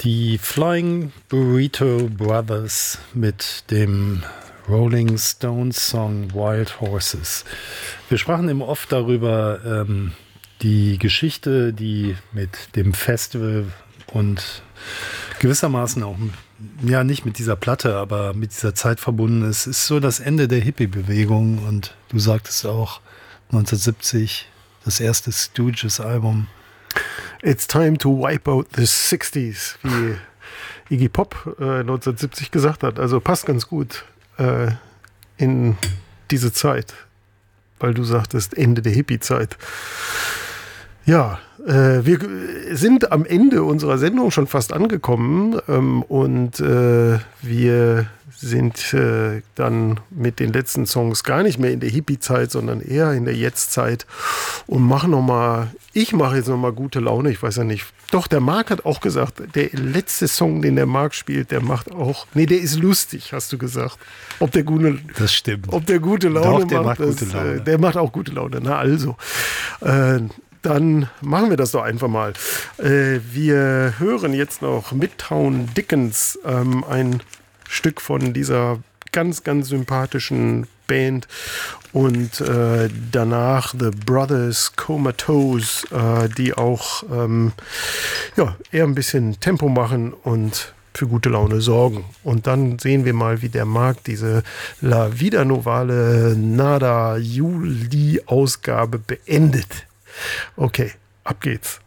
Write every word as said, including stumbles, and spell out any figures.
Die Flying Burrito Brothers mit dem Rolling Stones Song Wild Horses. Wir sprachen eben oft darüber, ähm, die Geschichte, die mit dem Festival und gewissermaßen auch, ja nicht mit dieser Platte, aber mit dieser Zeit verbunden ist, ist so das Ende der Hippie-Bewegung. Und du sagtest auch neunzehnhundertsiebzig, das erste Stooges-Album. It's time to wipe out the sixties, wie Iggy Pop äh, neunzehnhundertsiebzig gesagt hat. Also passt ganz gut äh, in diese Zeit, weil du sagtest Ende der Hippie-Zeit. Ja, äh, wir sind am Ende unserer Sendung schon fast angekommen ähm, und äh, wir sind äh, dann mit den letzten Songs gar nicht mehr in der Hippie-Zeit, sondern eher in der Jetzt-Zeit und machen nochmal, ich mache jetzt nochmal gute Laune, ich weiß ja nicht. Doch, der Marc hat auch gesagt, der letzte Song, den der Marc spielt, der macht auch, nee, der ist lustig, hast du gesagt. Ob der gute, das stimmt. Ob der gute Laune Doch, der macht, macht das, gute Laune. Äh, der macht auch gute Laune, na also. Äh, Dann machen wir das doch einfach mal. Äh, wir hören jetzt noch Midtown Dickens, ähm, ein Stück von dieser ganz, ganz sympathischen Band. Und äh, danach The Brothers Comatose, äh, die auch ähm, ja, eher ein bisschen Tempo machen und für gute Laune sorgen. Und dann sehen wir mal, wie der Markt diese La Vida Novale Nada Juli Ausgabe beendet. Okay, ab geht's.